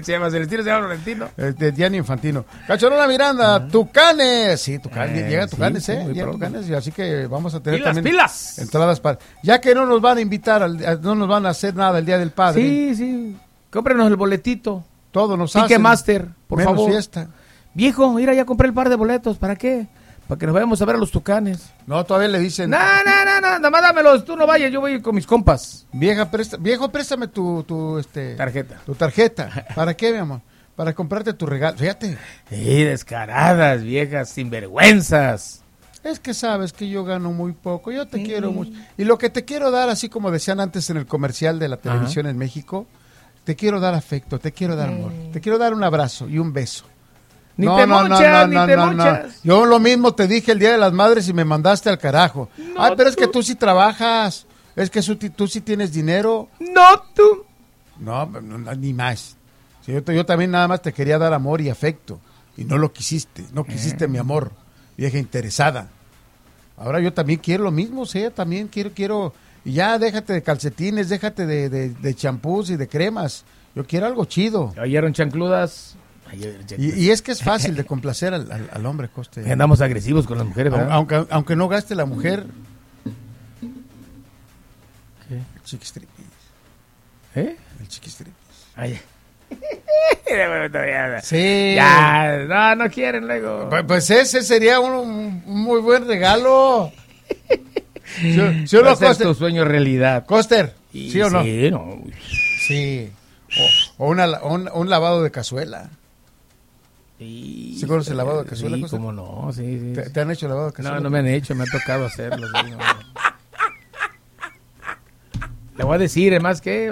Se llama Celestino, se llama Florentino. Gianni Infantino. Cachorona Miranda, Tucanes. Sí, Tucanes, llegan Tucanes, sí, llegan Tucanes, así que vamos a tener también ¡Pilas! entradas para... Ya que no nos van a invitar, no nos van a hacer nada el Día del Padre. Sí. Cómprenos el boletito. Todo nos hacen. Ticketmaster, por menos favor. Fiesta. Viejo, mira, ya compré el par de boletos. ¿Para qué? Para que nos vayamos a ver a los Tucanes. No, todavía le dicen... No, nada más dámelos. Tú no vayas, yo voy con mis compas. Viejo, préstame tu Tarjeta. Tu tarjeta. ¿Para qué, mi amor? Para comprarte tu regalo. Fíjate. Descaradas, viejas, sinvergüenzas. Es que sabes que yo gano muy poco, yo te quiero mucho. Y lo que te quiero dar, así como decían antes en el comercial de la televisión en México, te quiero dar afecto, te quiero dar amor, te quiero dar un abrazo y un beso. Ni te mochas. No. Yo lo mismo te dije el Día de las Madres y me mandaste al carajo. No, pero es que tú sí trabajas, es que tú sí tienes dinero. No, tú. No, ni más. Sí, yo también nada más te quería dar amor y afecto y no lo quisiste, no quisiste mi amor, vieja interesada. Ahora yo también quiero lo mismo, sí, también quiero, y ya déjate de calcetines, déjate de champús y de cremas, yo quiero algo chido. ¿Oyeron chancludas? Y es que es fácil de complacer al hombre, Coste. Andamos agresivos con las mujeres, ¿verdad? Aunque no gaste la mujer. ¿Qué? El chiquistripis. ¿Eh? El chiquistripis. Ay. Sí. Ya, no quieren luego. Pues ese sería un muy buen regalo. ¿Sí o no, hacer Coster? Tu sueño realidad. Coster, ¿sí o no? Sí, no. Sí. O un lavado de cazuela. Sí, ¿Sí conoces el lavado de cazuela, sí, Coster? cómo no, sí. ¿Te han hecho lavado de cazuela? No me han hecho, me ha tocado hacerlo. Sí, no. Le voy a decir, además que...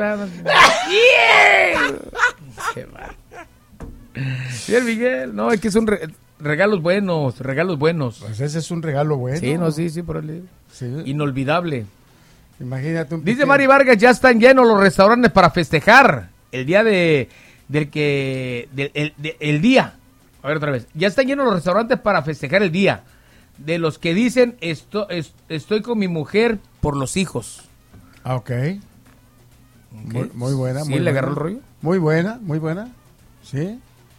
Qué mal. Sí, el Miguel, no, es que son regalos buenos. Pues ese es un regalo bueno. Sí, por el sí. Inolvidable. Imagínate Dice Mari Vargas, ya están llenos los restaurantes para festejar el día el día. A ver otra vez. Ya están llenos los restaurantes para festejar el día. De los que dicen, estoy con mi mujer por los hijos. Ah, ok. Muy buena. ¿Sí muy le buena. agarró el rollo? Muy buena. Sí.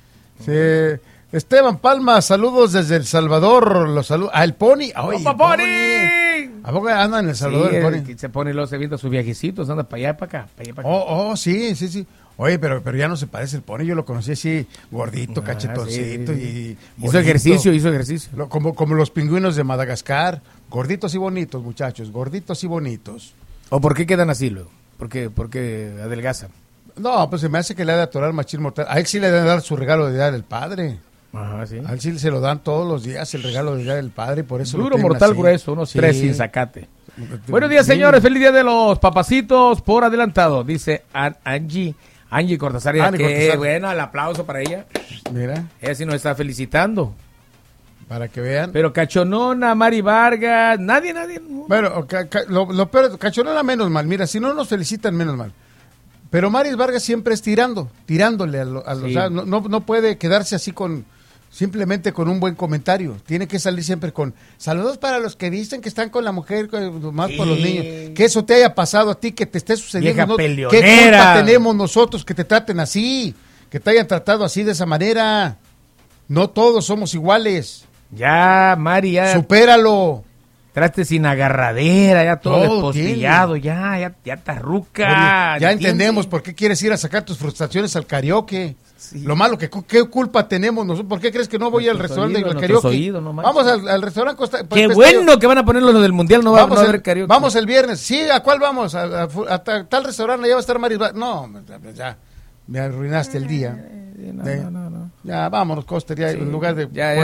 Esteban Palma, saludos desde El Salvador. Los saludos. El Pony. ¡Opa, Pony! ¿A poco anda en El Salvador sí, el Pony? Que se pone luego se viendo sus viajecitos, anda para allá, para acá. Sí. Oye, pero ya no se parece el Pony, yo lo conocí así, gordito, cachetoncito sí. y... Hizo ejercicio. Como los pingüinos de Madagascar, gorditos y bonitos, muchachos, gorditos y bonitos. ¿O por qué quedan así luego? Porque adelgazan. No, pues se me hace que le ha de atorar machín mortal. A él sí le deben dar su regalo de Día del Padre. Ajá, sí. A él sí se lo dan todos los días, el regalo de Día del Padre, y por eso Duro, lo tienen mortal, así. grueso, unos 3 sin zacate. Buenos días, Sí. señores. Feliz día de los papacitos por adelantado. Dice Angie Cortázar. Qué bueno, el aplauso para ella. Mira, Ella sí nos está felicitando. para que vean. Pero Cachonona, Mari Vargas, nadie. No. Bueno, lo peor, Cachonona menos mal. Mira, si no nos felicitan, menos mal. Pero Maris Vargas siempre es tirándole a los... Sí. O sea, no puede quedarse así simplemente con un buen comentario. Tiene que salir siempre con saludos para los que dicen que están con la mujer, más por los niños. Que eso te haya pasado a ti, que te esté sucediendo. Vieja ¿no? peleonera. ¿Qué culpa tenemos nosotros que te traten así? Que te hayan tratado así de esa manera. No todos somos iguales. Ya, Mari, ya. Supéralo. Traste sin agarradera, ya todo despostillado, tiene. ya tarruca. Ya entendemos por qué quieres ir a sacar tus frustraciones al karaoke. Sí. Lo malo, ¿qué culpa tenemos nosotros? ¿Por qué crees que no voy al restaurante del karaoke? Vamos al restaurante Costa. Qué bueno que van a ponerlo del mundial, no va a haber karaoke. Vamos el viernes. Sí, ¿a cuál vamos? A tal restaurante, ya va a estar Maris. No, ya me arruinaste el día. No. Ya, vámonos, Costa, ya en lugar de ya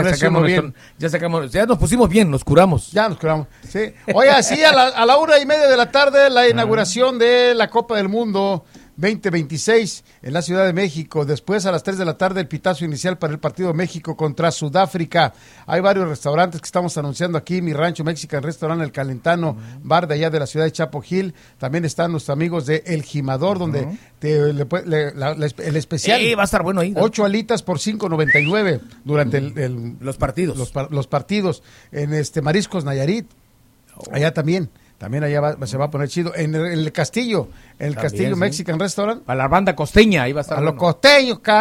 nos pusimos bien, nos curamos. Ya nos curamos, sí. Oye, sí, a la 1:30 de la tarde, la inauguración de la Copa del Mundo 2026 en la Ciudad de México. Después, a las 3 de la tarde, el pitazo inicial para el partido México contra Sudáfrica. Hay varios restaurantes que estamos anunciando aquí. Mi Rancho Mexican Restaurant, El Calentano, bar de allá de la ciudad de Chapo Gil. También están nuestros amigos de El Jimador, donde el especial. Va a estar bueno ahí. 8 alitas por $5.99 durante los partidos. Los partidos en Mariscos Nayarit. Allá también allá se va a poner chido. En el Castillo, Castillo Mexican Restaurant. Para la banda costeña, ahí va a estar. A los costeños,